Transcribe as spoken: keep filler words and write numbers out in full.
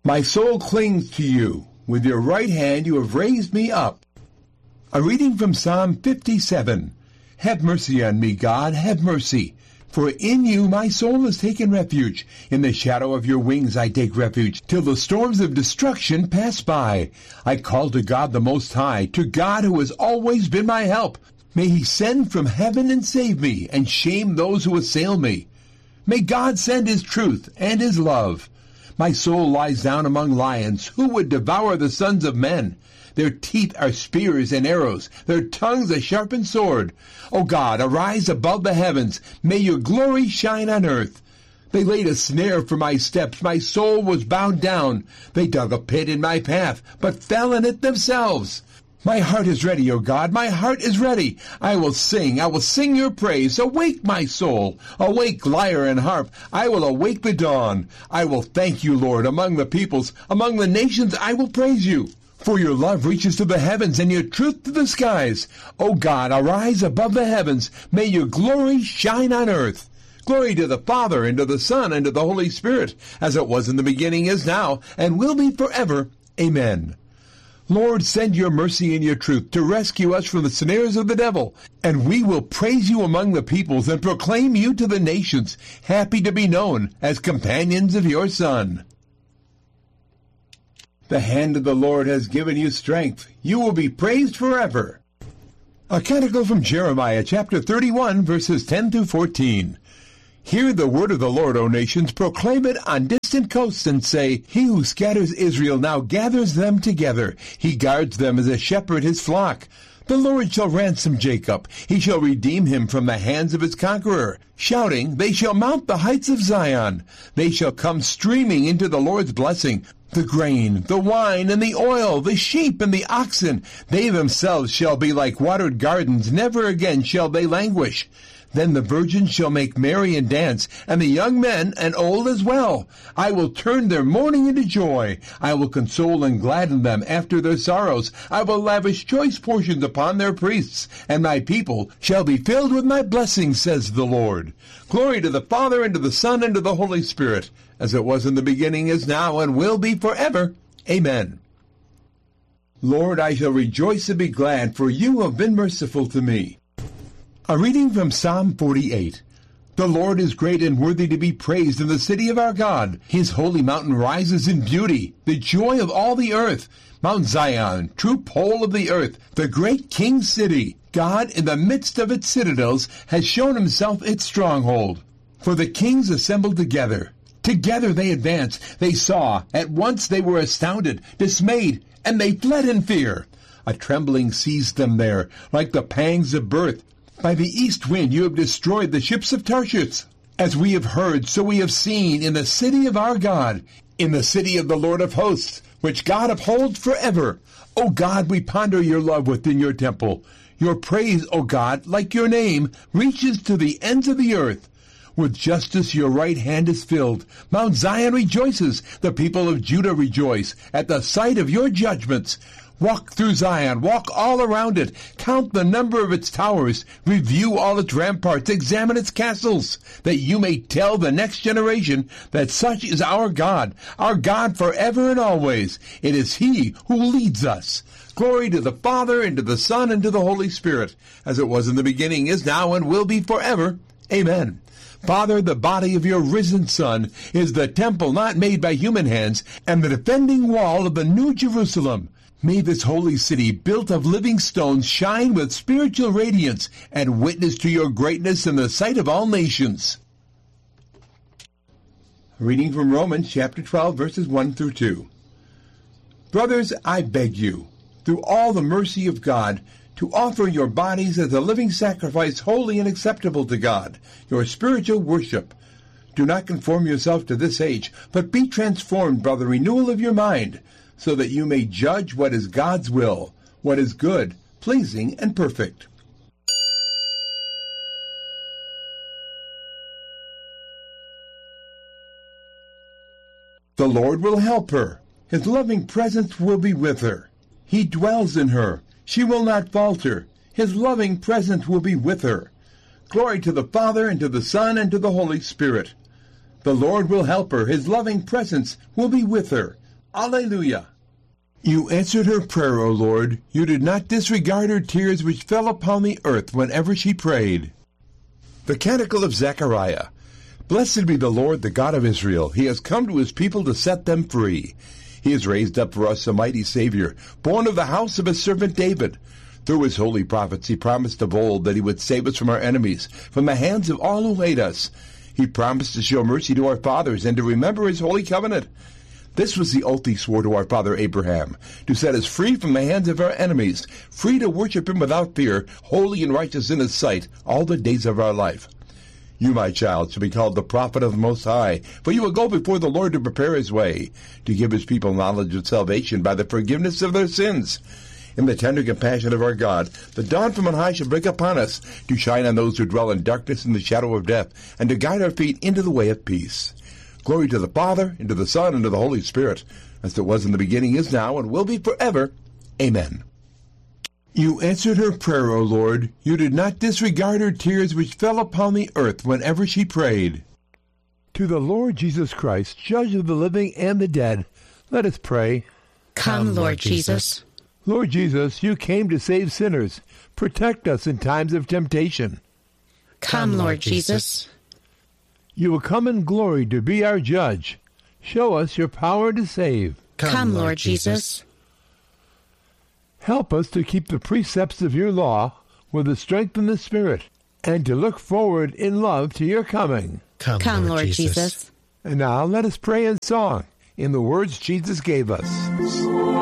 My soul clings to you. With your right hand you have raised me up. A reading from Psalm fifty-seven. Have mercy on me, God, have mercy. For in you my soul has taken refuge. In the shadow of your wings I take refuge, till the storms of destruction pass by. I call to God the Most High, to God who has always been my help. May he send from heaven and save me, and shame those who assail me. May God send his truth and his love. My soul lies down among lions, who would devour the sons of men. Their teeth are spears and arrows, their tongues a sharpened sword. O God, arise above the heavens, may your glory shine on earth. They laid a snare for my steps, my soul was bowed down. They dug a pit in my path, but fell in it themselves. My heart is ready, O God, my heart is ready. I will sing, I will sing your praise. Awake, my soul. Awake, lyre and harp. I will awake the dawn. I will thank you, Lord, among the peoples. Among the nations I will praise you. For your love reaches to the heavens, and your truth to the skies. O God, arise above the heavens. May your glory shine on earth. Glory to the Father, and to the Son, and to the Holy Spirit, as it was in the beginning, is now, and will be forever. Amen. Lord, send your mercy and your truth to rescue us from the snares of the devil, and we will praise you among the peoples and proclaim you to the nations, happy to be known as companions of your Son. The hand of the Lord has given you strength. You will be praised forever. A canticle from Jeremiah, chapter thirty-one, verses ten through fourteen. Hear the word of the Lord, O nations, proclaim it on distant coasts, and say, He who scatters Israel now gathers them together. He guards them as a shepherd his flock. The Lord shall ransom Jacob. He shall redeem him from the hands of his conqueror. Shouting, they shall mount the heights of Zion. They shall come streaming into the Lord's blessing. The grain, the wine, and the oil, the sheep and the oxen, they themselves shall be like watered gardens. Never again shall they languish. Then the virgins shall make merry and dance, and the young men and old as well. I will turn their mourning into joy. I will console and gladden them after their sorrows. I will lavish choice portions upon their priests, and my people shall be filled with my blessings, says the Lord. Glory to the Father, and to the Son, and to the Holy Spirit, as it was in the beginning, is now, and will be forever. Amen. Lord, I shall rejoice and be glad, for you have been merciful to me. A reading from Psalm forty-eight. The Lord is great and worthy to be praised in the city of our God. His holy mountain rises in beauty, the joy of all the earth. Mount Zion, true pole of the earth, the great king city. God, in the midst of its citadels, has shown himself its stronghold. For the kings assembled together. Together they advanced. They saw. At once they were astounded, dismayed, and they fled in fear. A trembling seized them there, like the pangs of birth. By the east wind you have destroyed the ships of Tarshish. As we have heard, so we have seen in the city of our God, in the city of the Lord of hosts, which God upholds forever. O God, we ponder your love within your temple. Your praise, O God, like your name, reaches to the ends of the earth. With justice your right hand is filled. Mount Zion rejoices. The people of Judah rejoice at the sight of your judgments. Walk through Zion, walk all around it, count the number of its towers, review all its ramparts, examine its castles, that you may tell the next generation that such is our God, our God forever and always. It is he who leads us. Glory to the Father, and to the Son, and to the Holy Spirit, as it was in the beginning, is now, and will be forever. Amen. Father, the body of your risen Son is the temple not made by human hands, and the defending wall of the New Jerusalem. May this holy city, built of living stones, shine with spiritual radiance and witness to your greatness in the sight of all nations. Reading from Romans chapter twelve, verses one through two. Brothers, I beg you, through all the mercy of God, to offer your bodies as a living sacrifice, holy and acceptable to God, your spiritual worship. Do not conform yourself to this age, but be transformed by the renewal of your mind, so that you may judge what is God's will, what is good, pleasing, and perfect. The Lord will help her. His loving presence will be with her. He dwells in her. She will not falter. His loving presence will be with her. Glory to the Father, and to the Son, and to the Holy Spirit. The Lord will help her. His loving presence will be with her. Alleluia. You answered her prayer, O Lord. You did not disregard her tears which fell upon the earth whenever she prayed. The Canticle of Zechariah. Blessed be the Lord, the God of Israel. He has come to his people to set them free. He has raised up for us a mighty Savior, born of the house of his servant David. Through his holy prophets he promised of old that he would save us from our enemies, from the hands of all who hate us. He promised to show mercy to our fathers and to remember his holy covenant. This was the oath he swore to our father Abraham, to set us free from the hands of our enemies, free to worship him without fear, holy and righteous in his sight, all the days of our life. You, my child, shall be called the prophet of the Most High, for you will go before the Lord to prepare his way, to give his people knowledge of salvation by the forgiveness of their sins. In the tender compassion of our God, the dawn from on high shall break upon us, to shine on those who dwell in darkness and the shadow of death, and to guide our feet into the way of peace. Glory to the Father, and to the Son, and to the Holy Spirit, as it was in the beginning, is now, and will be forever. Amen. You answered her prayer, O Lord. You did not disregard her tears which fell upon the earth whenever she prayed. To the Lord Jesus Christ, judge of the living and the dead, let us pray. Come, Lord Jesus. Lord Jesus, you came to save sinners. Protect us in times of temptation. Come, Lord Jesus. You will come in glory to be our judge. Show us your power to save. Come, Lord Jesus. Help us to keep the precepts of your law with the strength and the Spirit, and to look forward in love to your coming. Come, Come Lord, Lord Jesus. And now let us pray in song, in the words Jesus gave us.